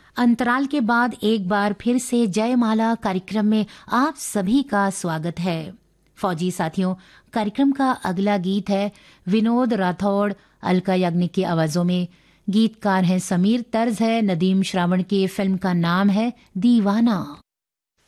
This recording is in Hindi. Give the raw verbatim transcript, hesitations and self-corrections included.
अंतराल के बाद एक बार फिर से जयमाला कार्यक्रम में आप सभी का स्वागत है। फौजी साथियों, कार्यक्रम का अगला गीत है विनोद राठौड़, अलका याग्निक की आवाजों में। गीतकार हैं समीर, तर्ज है नदीम श्रावण की। फिल्म का नाम है दीवाना।